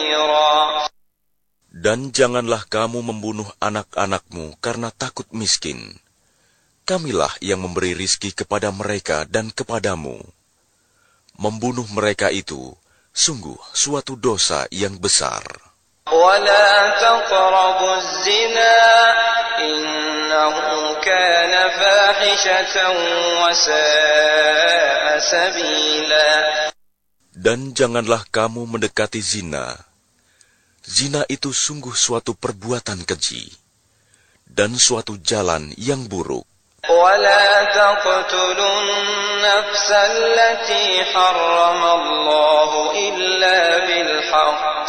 كبيرا. Dan janganlah kamu membunuh anak-anakmu karena takut miskin. Kamilah yang memberi rizki kepada mereka dan kepadamu. Membunuh mereka itu sungguh suatu dosa yang besar. ولا تقربوا الزنا إنه كان فاحشة وساء سبيلا. Dan janganlah kamu mendekati zina. Zina itu sungguh suatu perbuatan keji dan suatu jalan yang buruk. ولا تقتلوا النفس التي حرم الله إلا بالحق